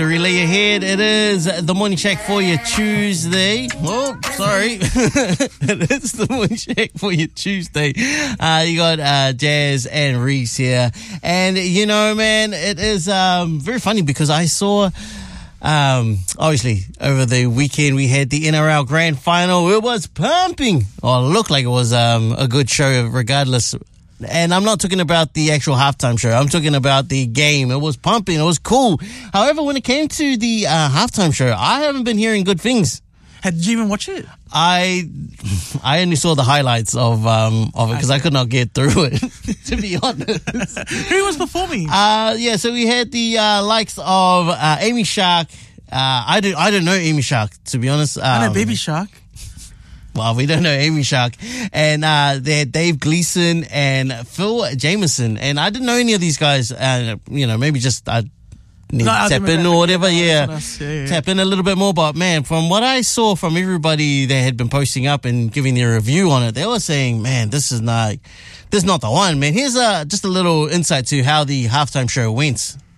Relay ahead. It is the Morning Shack for your Tuesday. Oh, sorry. It is the Morning Shack for your Tuesday. You got Jazz and Reese here. And, you know, man, it is very funny because I saw... obviously, over the weekend we had the NRL Grand Final. It was pumping. Or it looked like it was a good show regardless. And I'm not talking about the actual halftime show. I'm talking about the game. It was pumping. It was cool. However, when it came to the halftime show, I haven't been hearing good things. Did you even watch it? I only saw the highlights of it because I could not get through it, to be honest. Who was performing? So we had the likes of Amy Shark. I don't know Amy Shark, to be honest. I know Baby Shark. Well, we don't know Amy Shark. And they had Dave Gleason and Phil Jameson. And I didn't know any of these guys. Maybe just I need to tap in or whatever. Tap in a little bit more. But, man, from what I saw from everybody they had been posting up and giving their review on it, they were saying, man, this is not the one, man. Here's just a little insight to how the halftime show went.